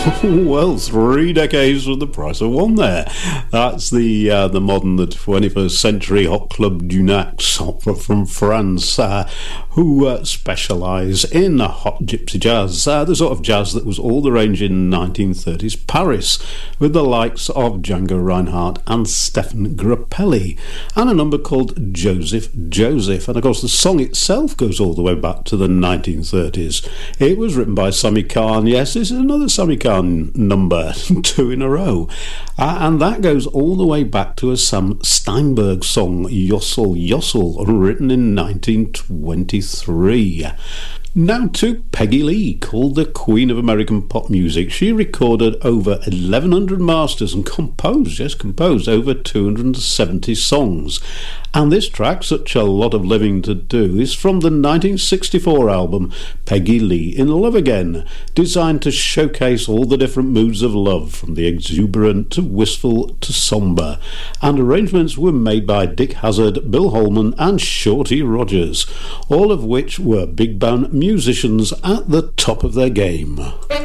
Well, 3 decades for the price of one there. That's the modern, the 21st century Hot Club du Nax opera from France, who specialise in hot gypsy jazz, the sort of jazz that was all the rage in 1930s Paris, with the likes of Django Reinhardt and Stefan Grappelli, and a number called Joseph Joseph. And of course the song itself goes all the way back to the 1930s. It was written by Sami Khan. Yes, this is another Sami Khan number, 2 in a row, and that goes all the way back to a Sam Steinberg song, Yossel Yossel, written in 1923. Now to Peggy Lee, called the Queen of American Pop Music. She recorded over 1,100 masters and composed over 270 songs. And this track, Such a Lot of Living to Do, is from the 1964 album Peggy Lee in Love Again, designed to showcase all the different moods of love, from the exuberant to wistful to sombre. And arrangements were made by Dick Hazard, Bill Holman and Shorty Rogers, all of which were big band musicians at the top of their game.